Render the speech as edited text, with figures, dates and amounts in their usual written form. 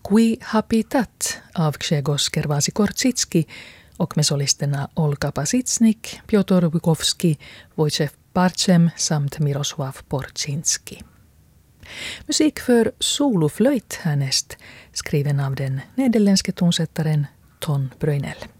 Qui Habitat av Grzegorz Gerwasi-Korsicki och med solisterna Olga Pasitsnik, Piotr Bukowski, Wojciech Barcem samt Mirosław Porczynski. Musik för soloflöjt härnäst, skriven av den nederländske tonsättaren Ton Bröynel.